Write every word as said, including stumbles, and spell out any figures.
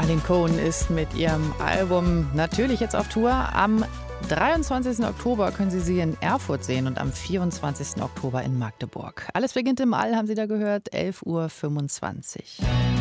Aline Cohen ist mit ihrem Album natürlich jetzt auf Tour. Am dreiundzwanzigsten Oktober können Sie sie in Erfurt sehen und am vierundzwanzigsten Oktober in Magdeburg. Alles beginnt im All, haben Sie da gehört, elf Uhr fünfundzwanzig.